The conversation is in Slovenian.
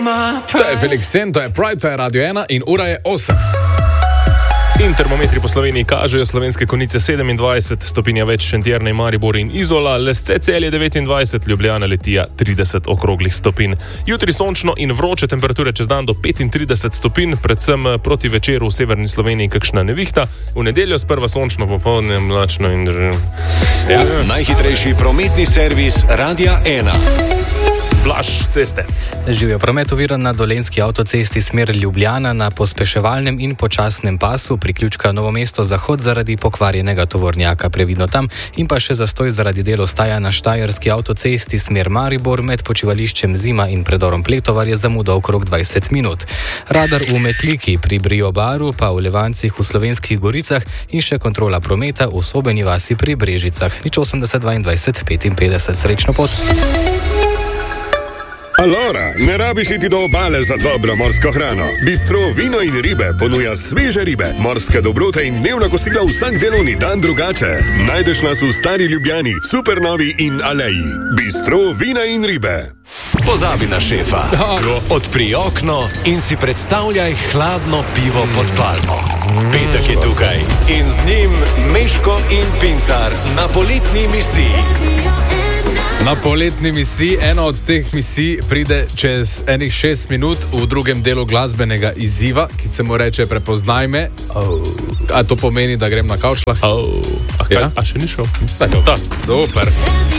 To je Felix Sen, to je Pride, to je Radio 1 in ura je 8. In termometri po Sloveniji kažejo Slovenske Konjice 27, stopinja več Šentjerne, Maribor in Izola, Lesce Celje 29, Ljubljana, Litija 30 okroglih stopinj. Jutri sončno in vroče, temperature čez dan do 35 stopinj, predvsem proti večeru v severni Sloveniji kakšna nevihta, v nedeljo sprva sončno, popoldne mlačno in državno. Ja. Najhitrejši prometni servis Radia 1. Blaž ceste. Živijo promet oviran na Dolenjski avtocesti smer Ljubljana na pospeševalnem in počasnem pasu, priključka Novo mesto Zahod zaradi pokvarjenega tovornjaka, previdno tam, in pa še zastoj zaradi del ostaja na Štajerski avtocesti smer Maribor med počivališčem Zima in predorom Pletovar je zamuda okrog 20 minut. Radar v Metliki pri Briobaru, pa v Levancih v Slovenskih Goricah in še kontrola prometa v Sobeni vasi pri Brežicah. 80 22 55. Srečno pot. Alora, ne rabiš iti do obale za dobro morsko hrano. Bistro Vino in ribe ponuja sveže ribe, morske dobrote in dnevna kosila vsak delovni dan drugače. Najdeš nas v Stari Ljubljani, Supernovi in Aleji. Bistro Vina in ribe. Pozabi na šefa. Odpri okno in si predstavljaj hladno pivo pod palmo. Petek je tukaj in z njim Meško in Pintar na poletni misiji. Na poletni misiji, ena od teh misij pride čez enih 6 minut v drugem delu glasbenega izziva, ki se mu reče Prepoznaj me. A to pomeni, da grem na kavčlah? A še ni šel? Super.